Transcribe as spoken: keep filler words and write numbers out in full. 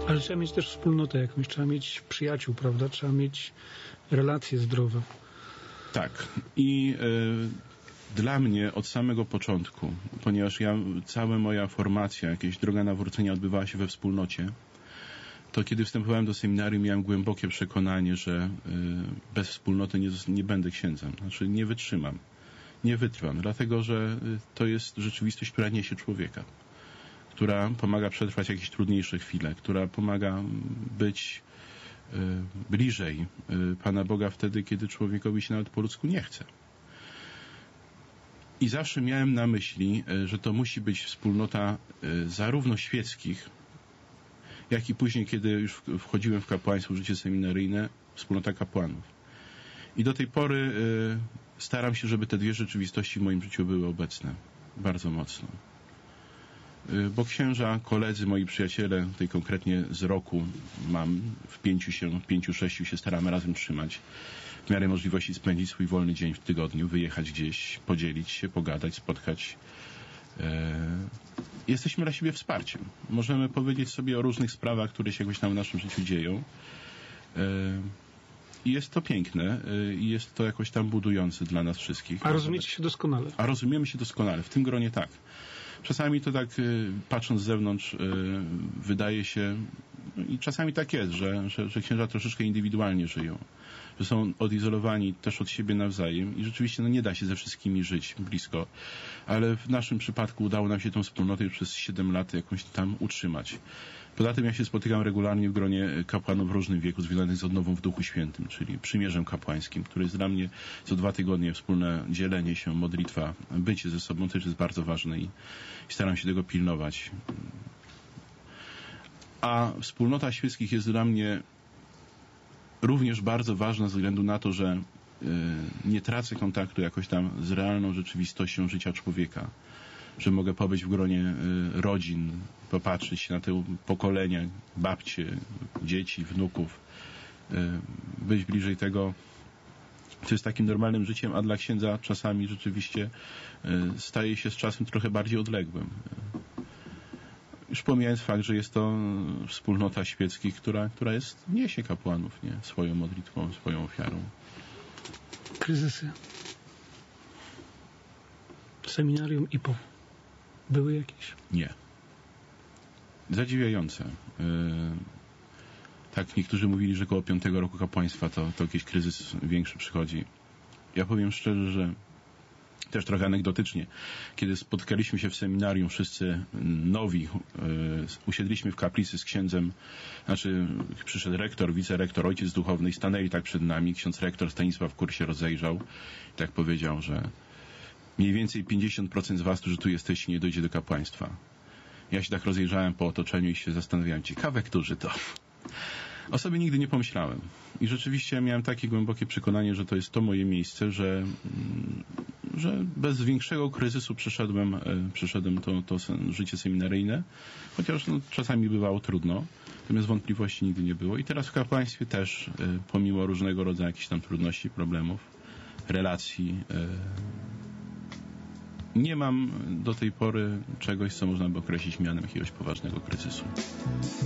Ale trzeba mieć też wspólnotę jakąś, trzeba mieć przyjaciół, prawda? Trzeba mieć relacje zdrowe. Tak. I y, dla mnie od samego początku, ponieważ ja, cała moja formacja, jakaś droga nawrócenia odbywała się we wspólnocie, to kiedy wstępowałem do seminarium, miałem głębokie przekonanie, że y, bez wspólnoty nie, nie będę księdzem. Znaczy nie wytrzymam. Nie wytrwam, dlatego że y, to jest rzeczywistość, która niesie człowieka, która pomaga przetrwać jakieś trudniejsze chwile, która pomaga być y, bliżej y, Pana Boga wtedy, kiedy człowiekowi się nawet po ludzku nie chce. I zawsze miałem na myśli, y, że to musi być wspólnota y, zarówno świeckich, jak i później, kiedy już wchodziłem w kapłaństwo, w życie seminaryjne, wspólnota kapłanów. I do tej pory y, staram się, żeby te dwie rzeczywistości w moim życiu były obecne bardzo mocno. Bo księża, koledzy, moi przyjaciele, tutaj konkretnie z roku mam, w pięciu się, w pięciu, sześciu się staramy razem trzymać. W miarę możliwości spędzić swój wolny dzień w tygodniu, wyjechać gdzieś, podzielić się, pogadać, spotkać. E, jesteśmy dla siebie wsparciem. Możemy powiedzieć sobie o różnych sprawach, które się jakoś tam w naszym życiu dzieją. E, I jest to piękne i jest to jakoś tam budujące dla nas wszystkich. A rozumiecie się doskonale? A rozumiemy się doskonale. W tym gronie tak. Czasami to tak, patrząc z zewnątrz, wydaje się, i czasami tak jest, że, że, że księża troszeczkę indywidualnie żyją, że są odizolowani też od siebie nawzajem i rzeczywiście no, nie da się ze wszystkimi żyć blisko, ale w naszym przypadku udało nam się tą wspólnotę już przez siedem lat jakąś tam utrzymać. Poza tym ja się spotykam regularnie w gronie kapłanów w różnym wieku związanych z odnową w Duchu Świętym, czyli przymierzem kapłańskim, które jest dla mnie co dwa tygodnie wspólne dzielenie się, modlitwa, bycie ze sobą też jest bardzo ważne i, i staram się tego pilnować. A wspólnota świeckich jest dla mnie również bardzo ważna ze względu na to, że y, nie tracę kontaktu jakoś tam z realną rzeczywistością życia człowieka. Że mogę pobyć w gronie y, rodzin, popatrzeć się na te pokolenia, babcie, dzieci, wnuków, y, być bliżej tego, co jest takim normalnym życiem, a dla księdza czasami rzeczywiście y, staje się z czasem trochę bardziej odległym. Już pomijając fakt, że jest to wspólnota świeckich, która, która jest, niesie kapłanów, nie? Swoją modlitwą, swoją ofiarą. Kryzysy. Seminarium I P O. Były jakieś? Nie. Zadziwiające. Yy, tak, niektórzy mówili, że koło piątego roku kapłaństwa to, to jakiś kryzys większy przychodzi. Ja powiem szczerze, że też trochę anegdotycznie, kiedy spotkaliśmy się w seminarium, wszyscy nowi, yy, usiedliśmy w kaplicy z księdzem, znaczy przyszedł rektor, wicerektor, ojciec duchowny i stanęli tak przed nami. Ksiądz rektor Stanisław Kur się rozejrzał i tak powiedział, że mniej więcej pięćdziesiąt procent z was, którzy tu jesteście, nie dojdzie do kapłaństwa. Ja się tak rozejrzałem po otoczeniu i się zastanawiałem, ciekawe, którzy to. O sobie nigdy nie pomyślałem. I rzeczywiście miałem takie głębokie przekonanie, że to jest to moje miejsce, że, że bez większego kryzysu przeszedłem, przeszedłem to, to życie seminaryjne, chociaż no, czasami bywało trudno, natomiast wątpliwości nigdy nie było. I teraz w kapłaństwie też, pomimo różnego rodzaju jakichś tam trudności, problemów, relacji, nie mam do tej pory czegoś, co można by określić mianem jakiegoś poważnego kryzysu.